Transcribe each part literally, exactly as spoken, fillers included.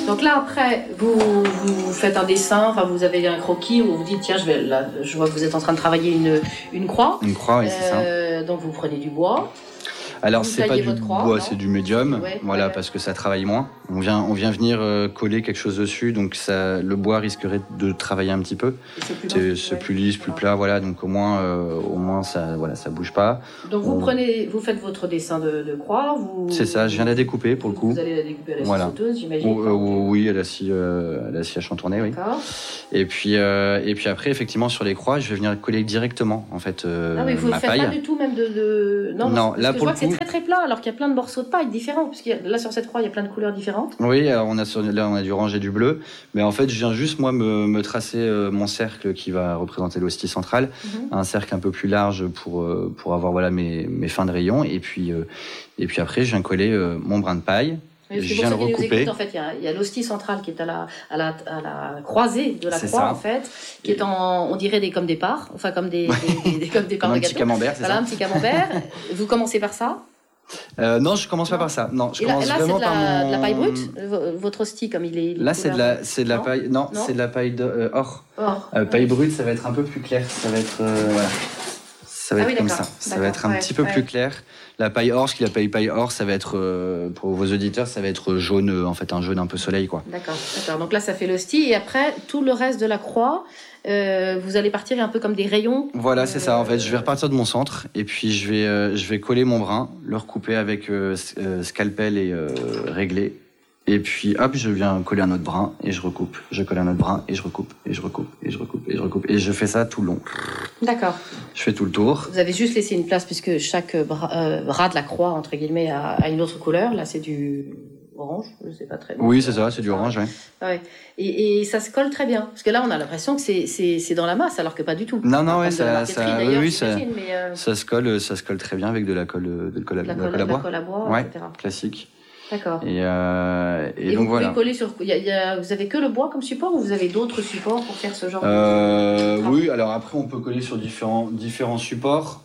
Donc là, après, vous, vous faites un dessin, enfin, vous avez un croquis où vous dites, tiens, je, vais, là, je vois que vous êtes en train de travailler une, une croix. Une croix, oui, c'est euh, ça. Donc vous prenez du bois. Alors, vous c'est pas du croix, bois, non c'est du médium, ouais, voilà, ouais. parce que ça travaille moins. On vient, on vient venir euh, coller quelque chose dessus, donc ça, le bois risquerait de travailler un petit peu. C'est plus, c'est, c'est ouais. plus lisse, plus plat, voilà, donc au moins, euh, au moins ça, voilà, ça bouge pas. Donc vous on... prenez, vous faites votre dessin de, de croix. Vous, c'est ça, je viens la découper pour le coup. Vous allez la découper à la scie voilà. sauteuse, j'imagine. Oh, euh, oui, à la scie, euh, à la scie à chantourner, oui. D'accord. Et puis, euh, et puis après, effectivement, sur les croix, je vais venir coller directement, en fait, euh, ah oui, vous ma ne faites paille. pas du tout même de... de... Non, non parce là, que pour je vois le que coup... c'est très très plat, alors qu'il y a plein de morceaux de paille différents, parce que là, sur cette croix, il y a plein de couleurs différentes. Oui, alors on a sur, là, on a du orange et du bleu, mais en fait, je viens juste, moi, me, me tracer euh, mon cercle qui va représenter l'hostie centrale, mm-hmm. un cercle un peu plus large pour, euh, pour avoir voilà, mes, mes fins de rayon, et puis, euh, et puis après, je viens coller euh, mon brin de paille. Oui, je viens le recouper. Écoute, en fait, il y a, il y a l'hostie centrale qui est à la, à la, à la croisée de la c'est croix, ça. en fait, qui est en, on dirait des, comme des parts, enfin comme des, ouais. des, des, des, comme des parts comme de un gâteau. petit camembert, c'est voilà, ça. un petit camembert. Vous commencez par ça. Euh, non, je commence pas par ça. Non, je et commence là, là vraiment c'est de la, par mon... de la paille brute. Votre hostie, comme il est. Il là, c'est de la, c'est de la non paille. Non, non c'est de la paille de, euh, or. Or. Euh, paille brute, ça va être un peu plus clair. Ça va être, euh, voilà. Ça va ah être oui, comme d'accord. ça. Ça d'accord. va être un ouais, petit peu ouais. plus clair. La paille or, ce qu'il appelle paille or, ça va être euh, pour vos auditeurs, ça va être jaune, euh, en fait, un jaune un peu soleil, quoi. D'accord, d'accord. Donc là, ça fait l'hostie, et après, tout le reste de la croix. Euh, vous allez partir un peu comme des rayons. Voilà, euh, c'est ça. En fait, je vais repartir de mon centre et puis je vais, euh, je vais coller mon brin, le recouper avec euh, euh, scalpel et euh, réglé. Et puis, hop, je viens coller un autre brin et je recoupe. Je colle un autre brin et je recoupe et je recoupe et je recoupe et je recoupe et je fais ça tout le long. D'accord. Je fais tout le tour. Vous avez juste laissé une place puisque chaque bras, euh, bras de la croix entre guillemets a, a une autre couleur. Là, c'est du orange, je sais pas très bien. Oui, c'est ça, c'est du orange, ouais. Ouais. Et, et ça se colle très bien parce que là, on a l'impression que c'est c'est c'est dans la masse alors que pas du tout. Non, non, ouais, ça, ça, oui, oui, ça, mais euh... ça se colle, ça se colle très bien avec de la colle, de la colle, la de colle, la colle à bois. La colle à bois, ouais, et cetera. Classique. D'accord. Et, euh, et, et donc vous voilà. pouvez coller sur. Y a, y a, vous avez que le bois comme support ou vous avez d'autres supports pour faire ce genre euh, de. Oui, alors après, on peut coller sur différents, différents supports.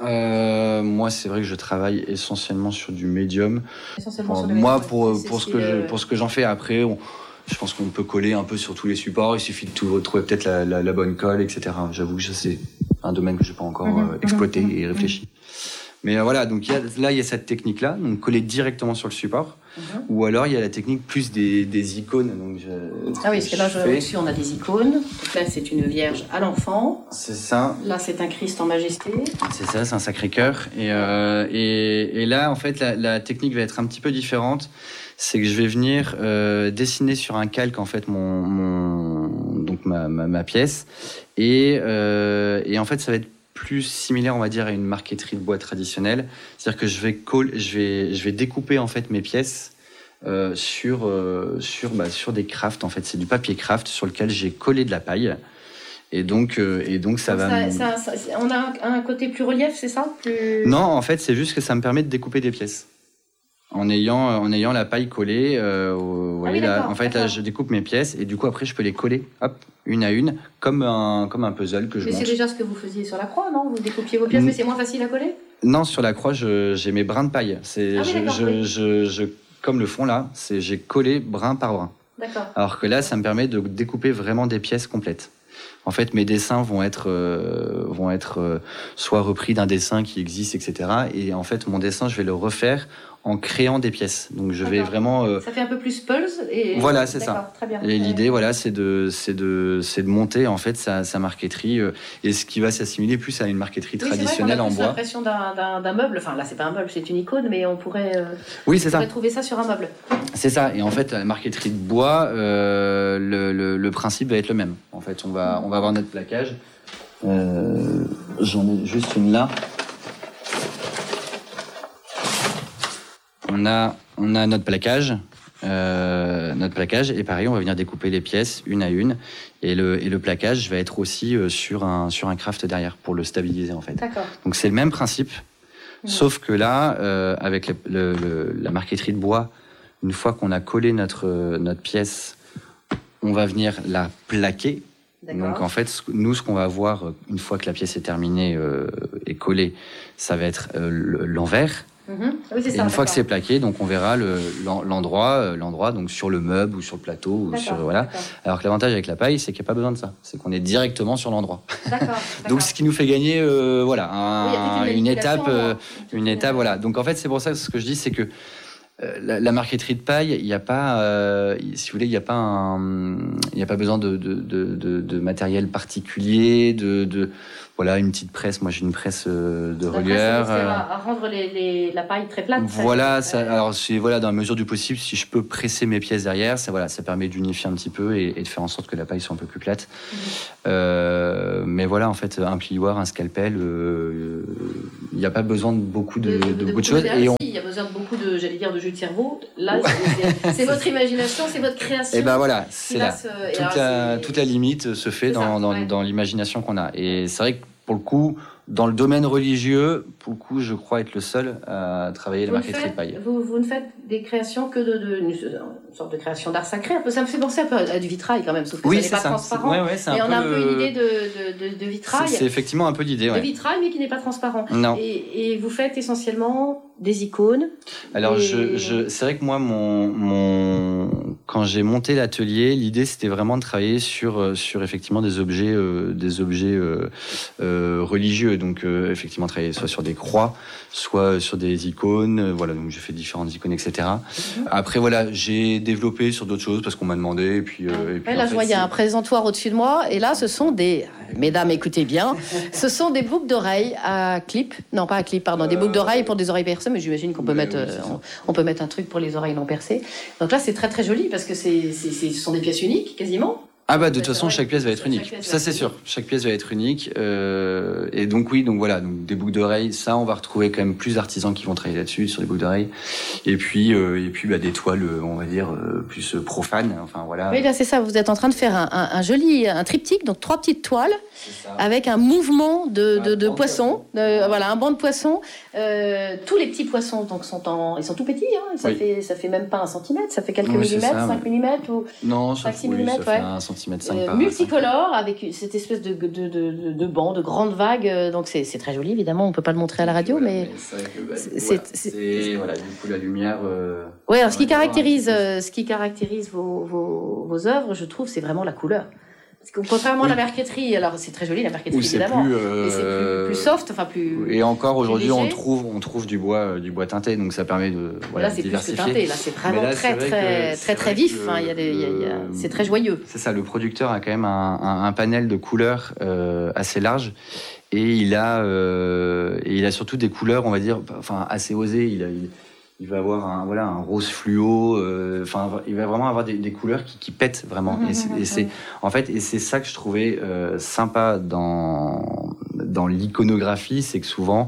Euh, moi, c'est vrai que je travaille essentiellement sur du médium. Essentiellement bon, sur du moi, médium. pour, c'est, pour, c'est ce que je, pour ce que j'en fais après, on, je pense qu'on peut coller un peu sur tous les supports. Il suffit de tout, trouver peut-être la, la, la bonne colle, et cetera. J'avoue que c'est un domaine que je n'ai pas encore mmh, euh, exploité mmh, et réfléchi. Mmh. Mais euh, voilà, donc y a, là, il y a cette technique-là, donc coller directement sur le support. Mm-hmm. Ou alors, il y a la technique plus des, des icônes. Donc je, ah oui, parce que là, je au-dessus, on a des icônes. Donc là, c'est une Vierge à l'enfant. C'est ça. Là, c'est un Christ en majesté. C'est ça, c'est un Sacré-Cœur. Et, euh, et, et là, en fait, la, la technique va être un petit peu différente. C'est que je vais venir euh, dessiner sur un calque, en fait, mon, mon, donc ma, ma, ma pièce. Et, euh, et en fait, ça va être plus similaire, on va dire, à une marqueterie de bois traditionnelle. C'est-à-dire que je vais, coll- je vais, je vais découper en fait mes pièces euh, sur, euh, sur, bah, sur des crafts. En fait, c'est du papier craft sur lequel j'ai collé de la paille. Et donc, euh, et donc ça donc va. Ça, ça, ça, on a un, un côté plus relief, c'est ça plus... Non, en fait, c'est juste que ça me permet de découper des pièces. En ayant, en ayant la paille collée, euh, vous voyez, ah oui, là, en fait, là, je découpe mes pièces et du coup, après, je peux les coller, hop, une à une, comme un, comme un puzzle que je mais monte. Mais c'est déjà ce que vous faisiez sur la croix, non? Vous découpiez vos pièces, mmh. mais c'est moins facile à coller? Non, sur la croix, je, j'ai mes brins de paille. C'est, ah oui, je, je, oui. je, je, comme le fond là, c'est, j'ai collé brin par brin. D'accord. Alors que là, ça me permet de découper vraiment des pièces complètes. En fait, mes dessins vont être, euh, vont être euh, soit repris d'un dessin qui existe, et cetera. Et en fait, mon dessin, je vais le refaire en créant des pièces. Donc, je vais vraiment... Euh... Ça fait un peu plus pulse et... Voilà, c'est D'accord, ça. Très bien. Et l'idée, voilà, c'est de, c'est de, c'est de monter, en fait, sa, sa marqueterie, euh, et ce qui va s'assimiler plus à une marqueterie oui, traditionnelle en bois. On a l'impression d'un, d'un, d'un meuble. Enfin, là, c'est pas un meuble, c'est une icône, mais on pourrait, euh, oui, c'est on ça. pourrait trouver ça sur un meuble. C'est ça. Et en fait, la marqueterie de bois, euh, le, le, le principe va être le même. En fait, on va, on va avoir notre plaquage. Euh, j'en ai juste une là. On a, on a notre plaquage, euh, notre plaquage, et pareil, on va venir découper les pièces une à une, et le, et le plaquage va être aussi euh, sur un, sur un craft derrière pour le stabiliser en fait. D'accord. Donc c'est le même principe, mmh. sauf que là, euh, avec le, le, le, la marqueterie de bois, une fois qu'on a collé notre, notre pièce, on va venir la plaquer. D'accord. Donc en fait, nous, ce qu'on va voir une fois que la pièce est terminée euh, et collée, ça va être euh, l'envers. Mmh. Oui, c'est ça, et une fois que c'est plaqué, donc on verra le, l'endroit, l'endroit donc sur le meuble ou sur le plateau ou sur voilà. D'accord. Alors que l'avantage avec la paille, c'est qu'il n'y a pas besoin de ça, c'est qu'on est directement sur l'endroit. D'accord. D'accord. Donc ce qui nous fait gagner, euh, voilà, un, oui, une, une étape, euh, une étape, voilà. Donc en fait, c'est pour ça que ce que je dis, c'est que euh, la, la marqueterie de paille, il n'y a pas, euh, si vous voulez, il n'y a pas, un, il n'y a pas besoin de, de, de, de, de matériel particulier, de, de voilà, une petite presse. Moi, j'ai une presse euh, de relieur. C'est euh, à rendre les, les, la paille très plate. Voilà, ça, euh... alors c'est voilà, dans la mesure du possible, si je peux presser mes pièces derrière, ça voilà, ça permet d'unifier un petit peu et, et de faire en sorte que la paille soit un peu plus plate. Mmh. Euh, mais voilà, en fait, un plioir, un scalpel, il euh, n'y a pas besoin de beaucoup de, de, de, de beaucoup de choses. Et on... Il y a besoin de beaucoup de, j'allais dire, de jus de cerveau. Là, c'est, c'est votre imagination, c'est votre création. Et ben voilà, c'est là. Se... Toute, alors, la, c'est... toute la limite se fait dans, ça, dans, ouais. dans l'imagination qu'on a. Et c'est vrai que pour le coup, dans le domaine religieux, pour le coup, je crois être le seul à travailler vous la marqueterie de paille. Vous, vous ne faites des créations que de, de, une sorte de création d'art sacré. Un peu, ça me fait penser un peu à du vitrail quand même, sauf que oui, ça n'est pas ça. transparent. Ouais, ouais, c'est mais un on peu a un peu le... une idée de, de, de, de vitrail. C'est, c'est effectivement un peu l'idée. Ouais. De vitrail, mais qui n'est pas transparent. Non. Et, et vous faites essentiellement des icônes. Alors, et... je, je, c'est vrai que moi, mon, mon, quand j'ai monté l'atelier, l'idée c'était vraiment de travailler sur, sur effectivement des objets, euh, des objets euh, euh, religieux. Donc, euh, effectivement, travailler soit sur des croix, soit sur des icônes. Euh, voilà, donc j'ai fait différentes icônes, et cetera. Mm-hmm. Après, voilà, j'ai développé sur d'autres choses parce qu'on m'a demandé. Et puis, euh, et puis ouais, là, je vois, il y a un présentoir au-dessus de moi. Et là, ce sont des, mesdames, écoutez bien, ce sont des boucles d'oreilles à clip. Non, pas à clip, pardon, euh... des boucles d'oreilles pour des oreilles percées, mais j'imagine qu'on peut oui, mettre, oui, euh, on, on peut mettre un truc pour les oreilles non percées. Donc là, c'est très très joli parce que c'est, c'est, c'est, ce sont des pièces uniques, quasiment. Ah bah de toute façon chaque pièce va être unique, ça c'est sûr, chaque pièce va être unique euh, et donc oui donc voilà donc des boucles d'oreilles, ça on va retrouver quand même plus d'artisans qui vont travailler là-dessus sur les boucles d'oreilles et puis euh, et puis bah des toiles on va dire euh, plus profanes, enfin voilà. Oui là c'est ça, vous êtes en train de faire un, un, un joli un triptyque, donc trois petites toiles avec un mouvement de, de, de poissons, de, voilà un banc de poissons. Euh, tous les petits poissons donc sont en, ils sont tout petits, hein, ça oui. fait ça fait même pas un centimètre, ça fait quelques oui, millimètres, ça, cinq ouais. millimètres ou non, cinq six millimètres, ouais. Euh, multicolore avec cette espèce de, de, de, de, de banc, de grandes vagues. Donc c'est, c'est très joli, évidemment. On peut pas le montrer à la radio, voilà, mais, mais c'est, vrai que, bah, c'est, voilà, c'est, c'est voilà, du coup la lumière. Euh, ouais, alors ce qui caractérise, euh, ce qui caractérise vos, vos, vos œuvres, je trouve, c'est vraiment la couleur. Parce que contrairement oui. à la marqueterie, alors c'est très joli la marqueterie oui, évidemment, plus, euh, mais c'est plus, plus soft, enfin plus. Et encore aujourd'hui, on trouve, on trouve du bois, euh, du bois teinté, donc ça permet de voilà, là, c'est de diversifier. Plus que teinté, là c'est vraiment là, très très très très, très vif. Hein, il y a des, il y a, il y a, c'est très joyeux. C'est ça, le producteur a quand même un, un, un panel de couleurs euh, assez large. Et il a, euh, et il a surtout des couleurs, on va dire, enfin assez osées. Il a, il, il va avoir un, voilà, un rose fluo. Enfin, euh, il va vraiment avoir des, des couleurs qui, qui pètent vraiment. Mmh, et, c'est, mmh, et c'est, en fait, et c'est ça que je trouvais euh, sympa dans dans l'iconographie, c'est que souvent,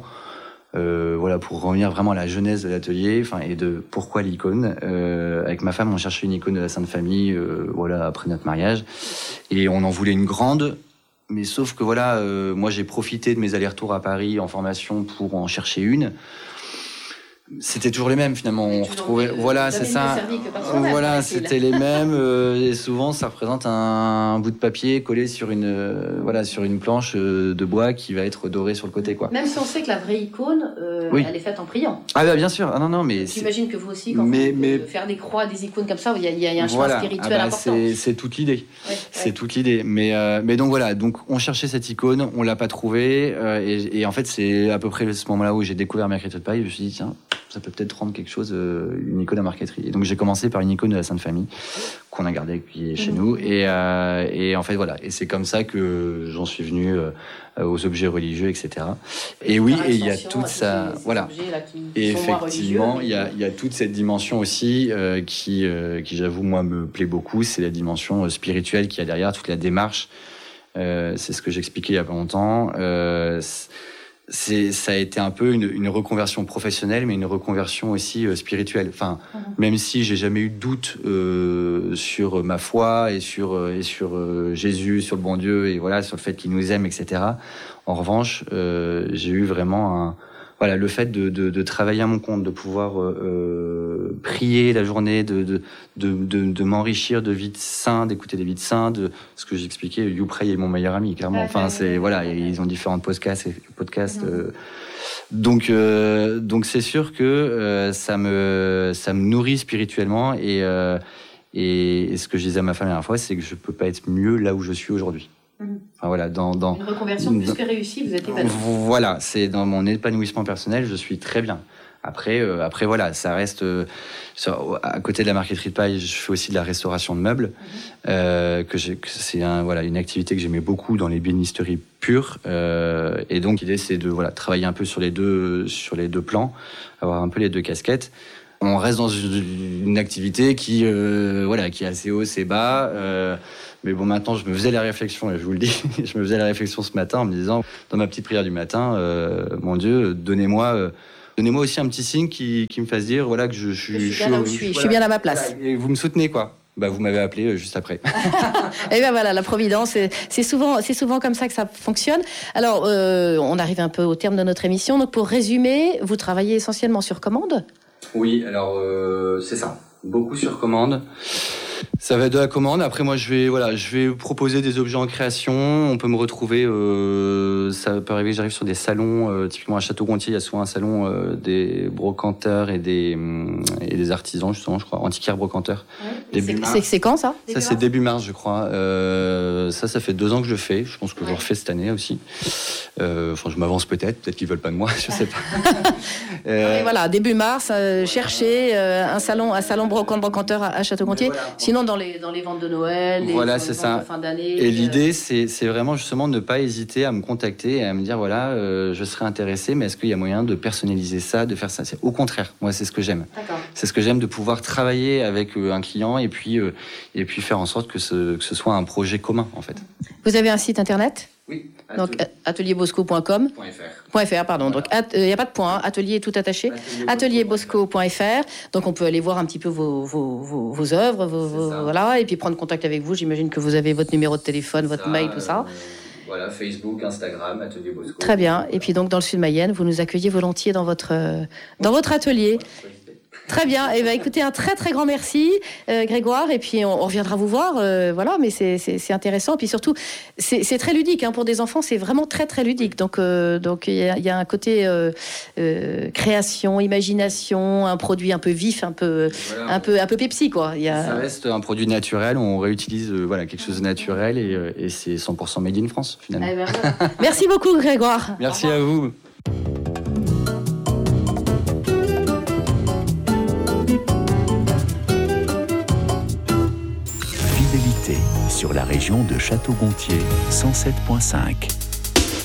euh, voilà, pour revenir vraiment à la genèse de l'atelier, enfin, et de pourquoi l'icône. Euh, avec ma femme, on cherchait une icône de la Sainte Famille, euh, voilà, après notre mariage, et on en voulait une grande. Mais sauf que voilà, euh, moi j'ai profité de mes allers-retours à Paris en formation pour en chercher une. C'était toujours les mêmes finalement. On retrouvait, voilà, c'est ça. Voilà, c'était les mêmes. Euh, et souvent, ça représente un, un bout de papier collé sur une, euh, voilà, sur une planche euh, de bois qui va être dorée sur le côté, quoi. Même si on sait que la vraie icône, euh, oui. elle est faite en priant. Ah bah bien sûr. Ah non non, mais. J'imagine que vous aussi, quand mais, vous mais... faire des croix, des icônes comme ça, il y a, il y a un choix voilà. spirituel ah bah, important. C'est, c'est toute l'idée. Ouais, c'est ouais. toute l'idée. Mais euh, mais donc voilà, donc on cherchait cette icône, on l'a pas trouvée, euh, et, et en fait c'est à peu près ce moment-là où j'ai découvert Mercredi de paille. Je me suis dit tiens, ça peut peut-être rendre quelque chose, euh, une icône à marqueterie. Et donc j'ai commencé par une icône de la Sainte Famille qu'on a gardée qui est chez mmh. nous. Et, euh, et en fait voilà, et c'est comme ça que j'en suis venu euh, aux objets religieux, et cetera. Et, et oui, et il y a toute ça, voilà. Et effectivement, il y a il y a toute cette dimension aussi euh, qui euh, qui j'avoue moi me plaît beaucoup, c'est la dimension spirituelle qu'il y a derrière, toute la démarche. Euh, c'est ce que j'expliquais il y a pas longtemps. Euh, c'est, ça a été un peu une, une reconversion professionnelle, mais une reconversion aussi euh, spirituelle. Enfin, mmh. même si j'ai jamais eu de doute euh, sur ma foi et sur euh, et sur euh, Jésus, sur le bon Dieu et voilà, sur le fait qu'il nous aime, et cetera. En revanche, euh, j'ai eu vraiment un, voilà, le fait de, de, de travailler à mon compte, de pouvoir euh, prier la journée, de, de, de, de, de m'enrichir de vies de saints, d'écouter des vies de saints, de ce que j'expliquais, YouPray est mon meilleur ami, clairement. Enfin, c'est voilà, ils ont différents podcasts, et podcasts. Mmh. Euh, donc, euh, donc c'est sûr que euh, ça me, ça me nourrit spirituellement et, euh, et, et ce que je disais à ma femme la dernière fois, c'est que je peux pas être mieux là où je suis aujourd'hui. Enfin, voilà, dans, dans, une reconversion plus que réussie, vous êtes épanoui. Voilà, c'est dans mon épanouissement personnel, je suis très bien. Après, euh, après voilà, ça reste euh, ça, à côté de la marqueterie de paille, je fais aussi de la restauration de meubles. Mm-hmm. euh, que, j'ai, que c'est un, voilà, une activité que j'aimais beaucoup dans l'ébénisterie pure. Euh, et donc l'idée, c'est de voilà, travailler un peu sur les deux, sur les deux plans, avoir un peu les deux casquettes. On reste dans une, une activité qui, euh, voilà, qui est assez haut, c'est bas. Euh, mais bon, maintenant, je me faisais la réflexion, et je vous le dis, je me faisais la réflexion ce matin en me disant, dans ma petite prière du matin, euh, mon Dieu, donnez-moi, euh, donnez-moi aussi un petit signe qui, qui me fasse dire, voilà, que je, je, je suis bien là où je suis, voilà, je suis bien à ma place. Voilà, et vous me soutenez, quoi. Bah, vous m'avez appelé juste après. Et bien voilà, la providence, c'est, c'est, souvent, c'est souvent comme ça que ça fonctionne. Alors, euh, on arrive un peu au terme de notre émission. Donc, pour résumer, vous travaillez essentiellement sur commande ? Oui, alors euh, c'est ça. Beaucoup sur commande. Ça va être de la commande. Après, moi, je vais, voilà, je vais proposer des objets en création. On peut me retrouver. Euh, ça peut arriver que j'arrive sur des salons. Euh, typiquement à Château-Gontier, il y a souvent un salon euh, des brocanteurs et des et des artisans, justement, je crois, antiquaires brocanteurs. Ouais. C'est, c'est, c'est quand ça ? Ça, c'est début mars, je crois. Euh, ça, ça fait deux ans que je le fais. Je pense que ouais. je le refais cette année aussi. Euh, enfin, je m'avance peut-être. Peut-être qu'ils veulent pas de moi. Je sais pas. euh... Voilà, début mars, euh, chercher euh, un salon, un salon brocante brocanteur à, à Château-Gontier. Voilà. Sinon, dans les dans les ventes de Noël, les voilà, ventes, c'est ventes ça. de fin d'année. Et euh... l'idée, c'est c'est vraiment justement de ne pas hésiter à me contacter et à me dire voilà, euh, je serais intéressé, mais est-ce qu'il y a moyen de personnaliser ça, de faire ça ? C'est au contraire. Moi, c'est ce que j'aime. D'accord. C'est ce que j'aime, de pouvoir travailler avec euh, un client et puis euh, et puis faire en sorte que ce que ce soit un projet commun, en fait. Vous avez un site internet ? Oui. Donc atelier bosco point com. .fr, pardon. Voilà. Donc il n'y a pas de point, atelier tout attaché. atelier bosco point fr. Donc on peut aller voir un petit peu vos vos vos, vos œuvres, vos, vos voilà, et puis prendre contact avec vous. J'imagine que vous avez votre numéro de téléphone, votre ça, mail, tout ça. Euh, voilà, Facebook, Instagram, Atelier Bosco. Très bien. Et puis donc dans le Sud Mayenne, vous nous accueillez volontiers dans votre dans votre atelier. Très bien. Et eh ben écoutez, un très très grand merci, euh, Grégoire. Et puis on, on reviendra vous voir. Euh, voilà, mais c'est, c'est c'est intéressant. Et puis surtout, c'est c'est très ludique hein, pour des enfants. C'est vraiment très très ludique. Donc euh, donc il y a, y a un côté euh, euh, création, imagination, un produit un peu vif, un peu voilà, un peu un peu Pepsi quoi. Il y a... Ça reste un produit naturel. On réutilise euh, voilà quelque chose de naturel et, euh, et c'est cent pour cent made in France finalement. Eh ben, voilà. Merci beaucoup, Grégoire. Merci à vous. Sur la région de Château-Gontier, cent sept virgule cinq.